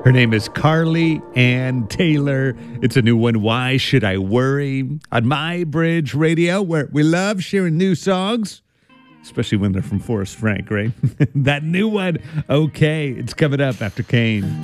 Her name is Carly Ann Taylor. It's a new one, Why Should I Worry? On My Bridge Radio, where we love sharing new songs, especially when they're from Forrest Frank, right? That new one, Okay, it's coming up after Kane.